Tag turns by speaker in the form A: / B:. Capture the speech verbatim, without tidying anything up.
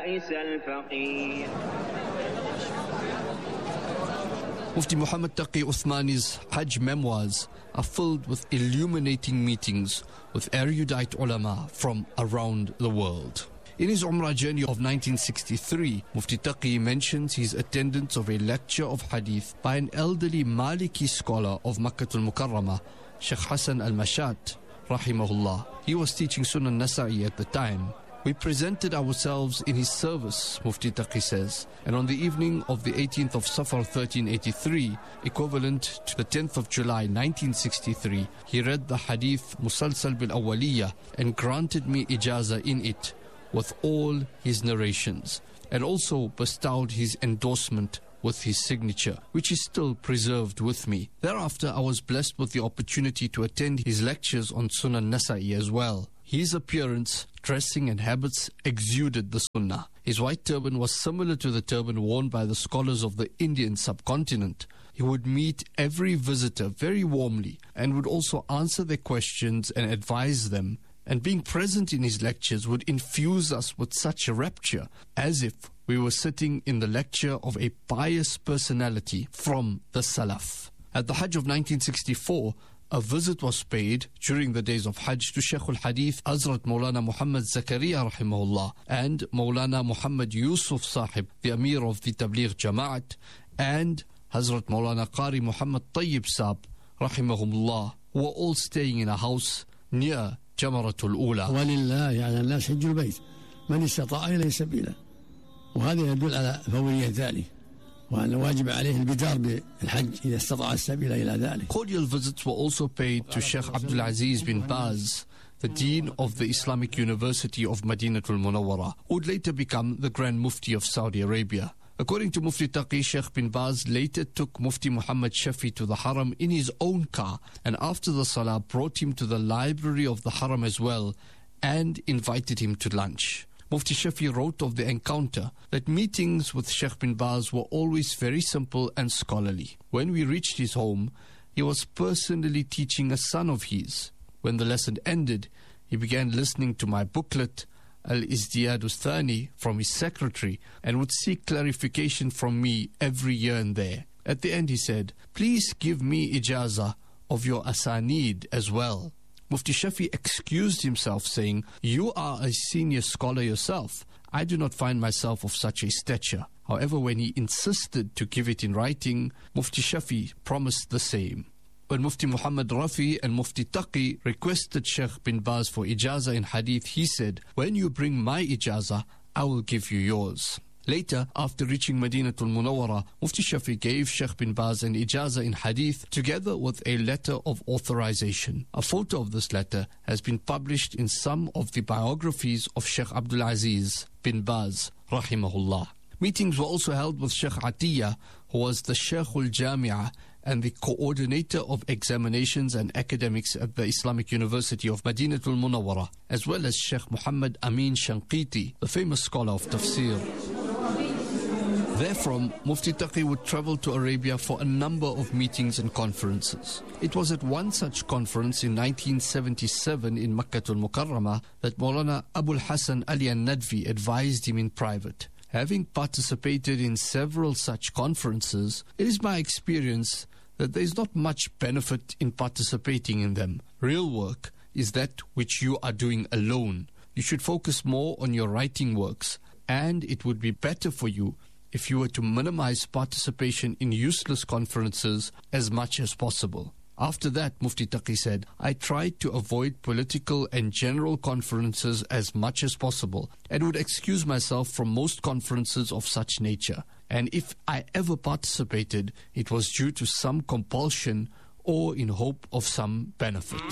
A: بائس الفقير.
B: Mufti Muhammad Taqi Uthmani's Hajj memoirs are filled with illuminating meetings with erudite ulama from around the world. In his Umrah journey of nineteen sixty-three, Mufti Taqi mentions his attendance of a lecture of hadith by an elderly Maliki scholar of Makkah al-Mukarramah, Sheikh Hassan al-Mashat, rahimahullah. He was teaching Sunan Nasa'i at the time. We presented ourselves in his service, Mufti Taqi says, and on the evening of the eighteenth of Safar thirteen eighty-three, equivalent to the tenth of July nineteen sixty-three, he read the hadith Musalsal bil Awwaliyah and granted me ijazah in it with all his narrations, and also bestowed his endorsement with his signature, which is still preserved with me. Thereafter, I was blessed with the opportunity to attend his lectures on Sunan Nasa'i as well. His appearance, dressing and habits exuded the Sunnah. His white turban was similar to the turban worn by the scholars of the Indian subcontinent. He would meet every visitor very warmly and would also answer their questions and advise them. And being present in his lectures would infuse us with such a rapture, as if we were sitting in the lecture of a pious personality from the Salaf. At the Hajj of nineteen sixty-four, a visit was paid during the days of Hajj to Shaykh al-Hadith Hazrat Maulana Muhammad Zakaria rahimahullah and Maulana Muhammad Yusuf Sahib, the Amir of the Tabligh Jama'at, and Hazrat Maulana Qari Muhammad Tayyib Saab rahimahullah, who were all staying in a house near Jamaratul Ula.
C: ولله على الناس حج البيت من استطاع إليه سبيلا. وهذا يدل على فورية ذلك وأن واجب عليه البدار بالحج إذا استطاع السبيل إلى ذلك.
B: Cordial visits were also paid to Sheikh Abdul Aziz bin Baz, the Dean of the Islamic University of Madinatul Munawwara, who would later become the Grand Mufti of Saudi Arabia. According to Mufti Taqi, Sheikh bin Baz later took Mufti Muhammad Shafi to the Haram in his own car, and after the Salah brought him to the library of the Haram as well and invited him to lunch. Mufti Shafi wrote of the encounter that meetings with Sheikh bin Baz were always very simple and scholarly. When we reached his home, he was personally teaching a son of his. When the lesson ended, he began listening to my booklet, Al-Izdiyad Thani, from his secretary, and would seek clarification from me every year and there. At the end he said, "Please give me ijazah of your asanid as well." Mufti Shafi excused himself, saying, "You are a senior scholar yourself. I do not find myself of such a stature." However, when he insisted to give it in writing, Mufti Shafi promised the same. When Mufti Muhammad Rafi and Mufti Taqi requested Sheikh bin Baz for ijazah in hadith, he said, "When you bring my ijazah, I will give you yours." Later, after reaching Madinatul Munawwara, Mufti Shafi gave Sheikh bin Baz an ijazah in hadith together with a letter of authorization. A photo of this letter has been published in some of the biographies of Sheikh Abdul Aziz bin Baz, rahimahullah. Meetings were also held with Sheikh Atiyah, who was the Sheikh al-Jami'ah and the coordinator of examinations and academics at the Islamic University of Madinatul Munawwara, as well as Sheikh Muhammad Amin Shanqiti, the famous scholar of tafsir. Therefrom, Mufti Taqi would travel to Arabia for a number of meetings and conferences. It was at one such conference in nineteen seventy-seven in Makkah al-Mukarramah that Maulana Abul Hassan Ali al-Nadvi advised him in private. Having participated in several such conferences, it is my experience that there is not much benefit in participating in them. Real work is that which you are doing alone. You should focus more on your writing works, and it would be better for you if you were to minimize participation in useless conferences as much as possible. After that, Mufti Taqi said, I tried to avoid political and general conferences as much as possible and would excuse myself from most conferences of such nature. And if I ever participated, it was due to some compulsion or in hope of some benefit.